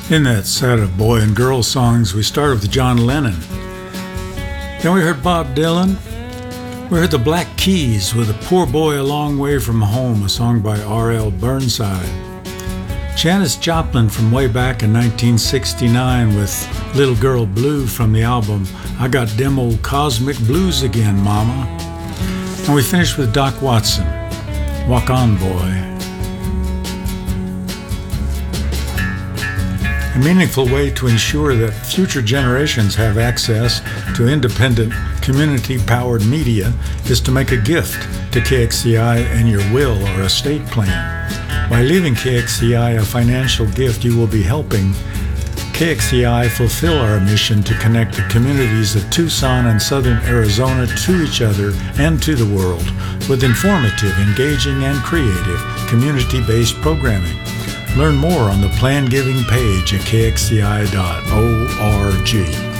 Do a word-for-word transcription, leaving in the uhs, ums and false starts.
In that set of boy and girl songs, we started with John Lennon. Then we heard Bob Dylan. We heard the Black Keys with A Poor Boy a Long Way from Home, a song by R L Burnside. Janis Joplin from way back in nineteen sixty-nine with Little Girl Blue from the album I Got Dem Old Cosmic Blues Again, Mama. And we finished with Doc Watson, Walk On Boy. A meaningful way to ensure that future generations have access to independent, community-powered media is to make a gift to K X C I in your will or estate plan. By leaving K X C I a financial gift, you will be helping K X C I fulfill our mission to connect the communities of Tucson and southern Arizona to each other and to the world with informative, engaging, and creative community-based programming. Learn more on the plan giving page at k x c i dot org.